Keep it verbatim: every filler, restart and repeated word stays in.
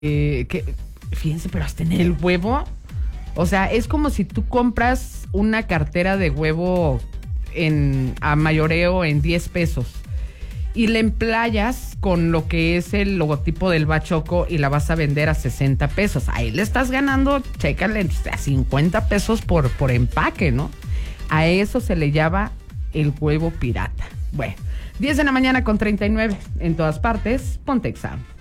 Eh, que, fíjense, pero hasta en el huevo, o sea, es como si tú compras una cartera de huevo en a mayoreo en diez pesos y la emplayas con lo que es el logotipo del Bachoco y la vas a vender a sesenta pesos. Ahí le estás ganando, chécale, a cincuenta pesos por, por empaque, ¿no? A eso se le llama el huevo pirata. Bueno, diez de la mañana con treinta y nueve. En todas partes, Pontexa.